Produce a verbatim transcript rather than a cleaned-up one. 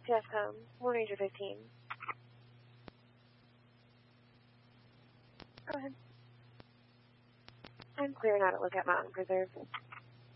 Yes, um, one Ranger fifteen. Go ahead. I'm clear now to look at Mountain Preserve.